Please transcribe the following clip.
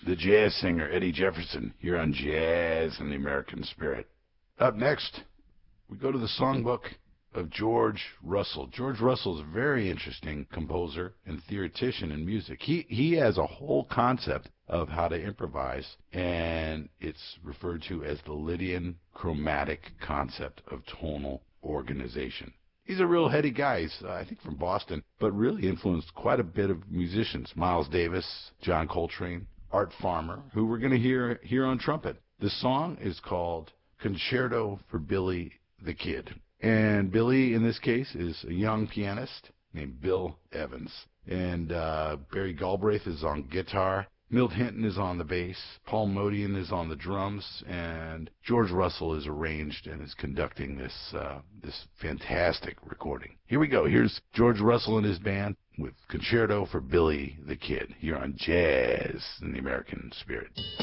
the jazz singer Eddie Jefferson here on Jazz and the American Spirit. Up next, we go to the songbook of George Russell. George Russell is a very interesting composer and theoretician in music. He has a whole concept of how to improvise, and it's referred to as the Lydian chromatic concept of tonal organization. He's a real heady guy. He's, I think, from Boston, but really influenced quite a bit of musicians. Miles Davis, John Coltrane, Art Farmer, who we're going to hear here on trumpet. The song is called Concerto for Billy the Kid. And Billy, in this case, is a young pianist named Bill Evans. And Barry Galbraith is on guitar. Milt Hinton is on the bass. Paul Motian is on the drums. And George Russell is arranged and is conducting this fantastic recording. Here we go. Here's George Russell and his band with Concerto for Billy the Kid here on Jazz in the American Spirit.